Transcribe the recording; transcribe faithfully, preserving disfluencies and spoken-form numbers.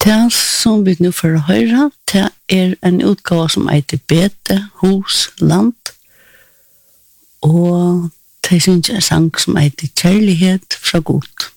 Det som vi nu får høre, det er en utgave som heter Bete, Hus, Land. Og det synes jeg en sang som heter Kjærlighet fra Gud.